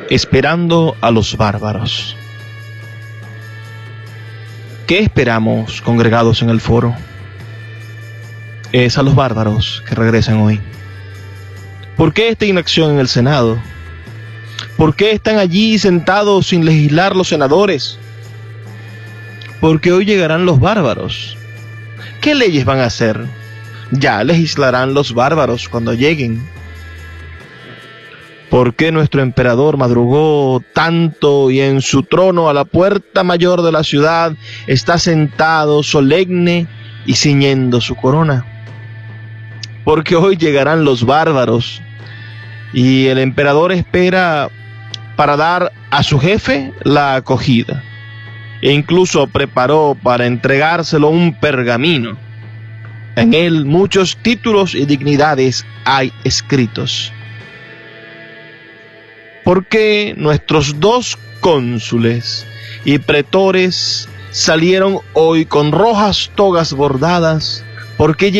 esperando a los bárbaros. ¿Qué esperamos congregados en el foro? Es a los bárbaros que regresan hoy. ¿Por qué esta inacción en el Senado? ¿Por qué están allí sentados sin legislar los senadores? Porque hoy llegarán los bárbaros. ¿Qué leyes van a hacer? Ya legislarán los bárbaros cuando lleguen. ¿Por qué nuestro emperador madrugó tanto y en su trono a la puerta mayor de la ciudad está sentado solemne y ciñendo su corona? Porque hoy llegarán los bárbaros y el emperador espera para dar a su jefe la acogida. E incluso preparó para entregárselo un pergamino. En él muchos títulos y dignidades hay escritos. Porque nuestros 2 cónsules y pretores salieron hoy con rojas togas bordadas, porque